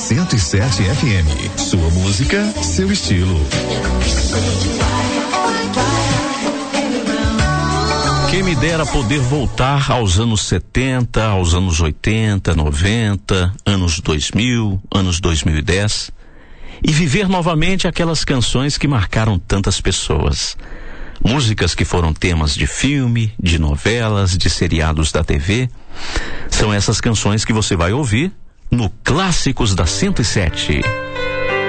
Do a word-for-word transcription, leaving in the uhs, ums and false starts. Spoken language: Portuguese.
cento e sete F M. Sua música, seu estilo. Quem me dera poder voltar aos anos setenta, aos anos oitenta, noventa, anos dois mil, anos dois mil e dez e viver novamente aquelas canções que marcaram tantas pessoas. Músicas que foram temas de filme, de novelas, de seriados da T V. São essas canções que você vai ouvir no Clássicos da cento e sete.